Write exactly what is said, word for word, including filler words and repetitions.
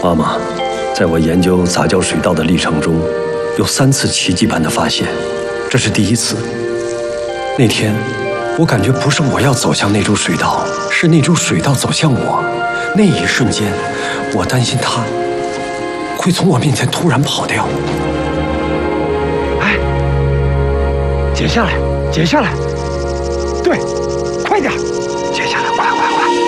妈妈，在我研究杂交水稻的历程中，有三次奇迹般的发现，这是第一次。那天，我感觉不是我要走向那株水稻，是那株水稻走向我。那一瞬间，我担心它会从我面前突然跑掉。 哎，解下来，解下来，对，快点，解下来，快快！